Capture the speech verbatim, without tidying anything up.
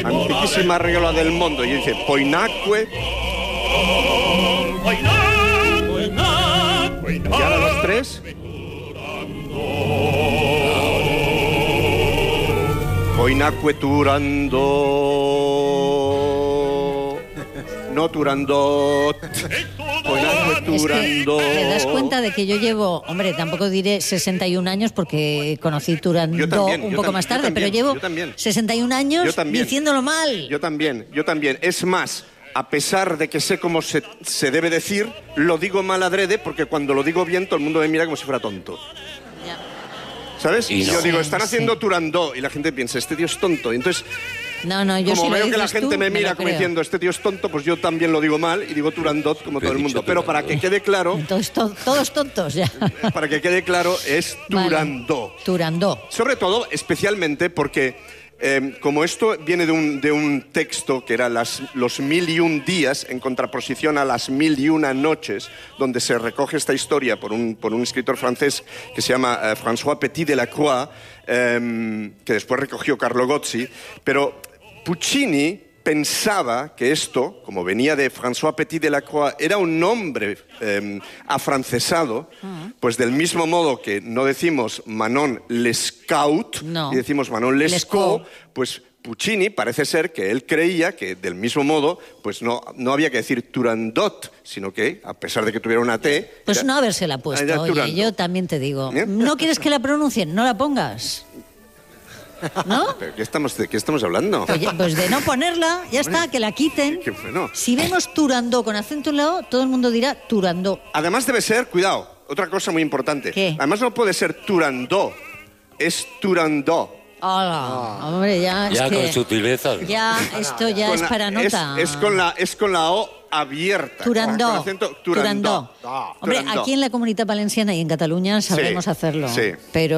antiquísima regla del mundo. Y dice, poinacque. Y ahora los tres. Poinacque turando. No turandot. Poinacque turando. Es que te das cuenta de que yo llevo, hombre, tampoco diré sesenta y un años porque conocí Turandot también, un yo poco tam- más tarde, yo también, pero yo también. llevo sesenta y un años Yo también. diciéndolo mal. Yo también, yo también. Es más, a pesar de que sé cómo se, se debe decir, lo digo mal adrede porque cuando lo digo bien todo el mundo me mira como si fuera tonto. Ya. ¿Sabes? Y Y no. yo digo, Sí, están sí. haciendo Turandot y la gente piensa, este tío es tonto. Y entonces, No, no, yo como si lo veo que la dices gente tú, me me mira lo como creo. diciendo, este tío es tonto, pues yo también lo digo mal y digo Turandot como Pero todo el he mundo. dicho Pero para que quede claro, Entonces, to- todos tontos ya. para que quede claro, es Vale. Turandot. Turandot. Sobre todo, especialmente porque, eh, como esto viene de un, de un texto que era las, los mil y un días, en contraposición a las mil y una noches, donde se recoge esta historia por un, por un escritor francés que se llama eh, François Petit de la Croix, eh, que después recogió Carlo Gozzi, pero Puccini pensaba que esto, como venía de François Petit de la Croix, era un nombre eh, afrancesado, pues del mismo modo que no decimos Manon Lescaut, No. y decimos Manon Lescaut, Lescaut. pues Puccini parece ser que él creía que del mismo modo, pues no, no había que decir Turandot, sino que, a pesar de que tuviera una T... Pues era- no habérsela puesto. era Oye, Turandot. yo también te digo. ¿Eh? ¿No quieres que la pronuncien? No la pongas. ¿No? ¿Pero qué estamos, ¿De qué estamos hablando? Oye, pues de no ponerla, ya está, que la quiten. Qué bueno. Si vemos Turandot con acento en la O, todo el mundo dirá Turandot. Además debe ser, cuidado, otra cosa muy importante. ¿Qué? Además no puede ser Turandot, es Turandot. Hola, hombre, ya, Ya es que con sutilezas. ya esto ya Con es la- para nota. Es, es con la, es con la O abierta. Con Turandot. acento Turandot. Turandot. Hombre, Turandot. aquí en la Comunitat Valenciana y en Cataluña sabremos Sí, hacerlo. sí. Pero